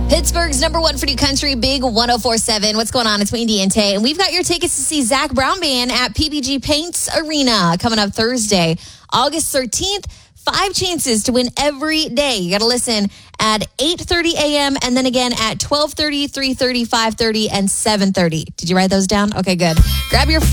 Pittsburgh's number one for new country, Big 104.7. What's going on? It's Wayne Diente, and we've got your tickets to see Zach Brown Band at PPG Paints Arena coming up Thursday, August 13th. 5 chances to win every day. You got to listen at 8:30 a.m. and then again at 12:30, 3:30, 5:30, and 7:30. Did you write those down? Okay, good. Grab your